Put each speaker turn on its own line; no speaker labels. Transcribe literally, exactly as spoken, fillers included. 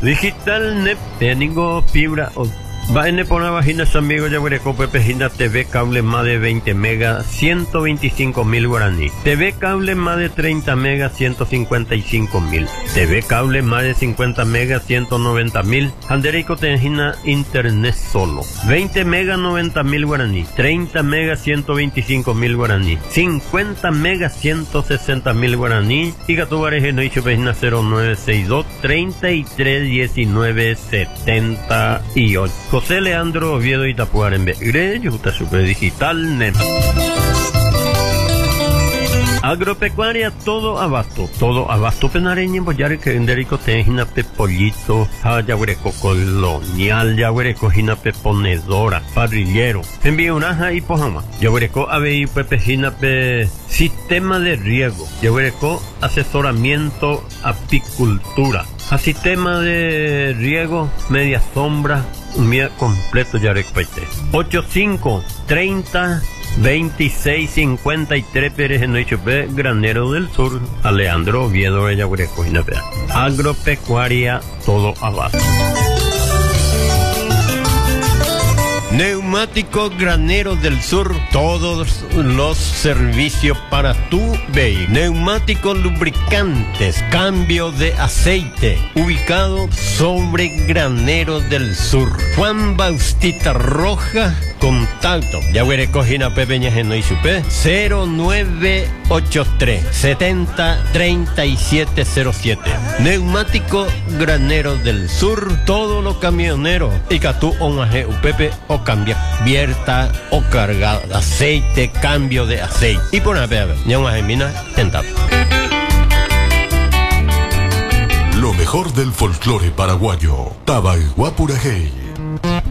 Digital Net, tengo fibra óptica. Va en por una vagina, amigo, ya veré con Pepejina T V cable más de veinte megas, ciento veinticinco mil guaraní. T V cable más de treinta megas, ciento cincuenta y cinco mil. T V cable más de cincuenta megas, ciento noventa mil. Anderico Tejina internet solo. veinte megas, noventa mil guaraní. treinta megas, ciento veinticinco mil guaraní. cincuenta megas, ciento sesenta mil guaraní. Y Gatubareje no hizo Pejina cero nueve seis dos, treinta y tres, diecinueve, setenta y ocho. José Leandro Oviedo Itapuar en Begre, Yuta Super Digital Net. Agropecuaria todo abasto, todo abasto penareño, boyare que enderico tejina pepollito, yaguereco colonial, yaguereco jina peponedora, parrillero, envío unaja y pojama, yaguereco abei pepejina pe sistema de riego, yaguereco asesoramiento apicultura, a sistema de riego, media sombra, un día completo ya recuete. ochenta y cinco, treinta, veintiséis, cincuenta y tres Pérez en Noichopé, Granero del Sur, Alejandro Oviedo, Yaguareco, Jinapea. Agropecuaria, todo abajo. Neumático Granero del Sur, todos los servicios para tu vehículo. Neumáticos lubricantes, cambio de aceite, ubicado sobre Granero del Sur. Juan Bautista Roja, contacto. Ya veré cojina pepeña en Isupe, cero nueve ocho tres, setenta, treinta y siete cero siete. Neumático Granero del Sur, todos los camioneros. Y que tú onaje upepe o cambia abierta o cargada, aceite, cambio de aceite. Y por una vez, ya una gemina, tentado.
Lo mejor del folclore paraguayo, Tabaiguapurajey.